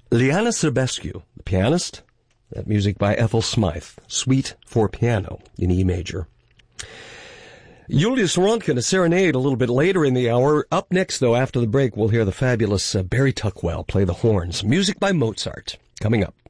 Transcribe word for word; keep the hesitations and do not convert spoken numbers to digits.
Liana Serbescu, the pianist. That music by Ethel Smythe, Suite for Piano in E major. Julius Röntgen, a serenade a little bit later in the hour. Up next, though, after the break, we'll hear the fabulous uh, Barry Tuckwell play the horns. Music by Mozart, coming up.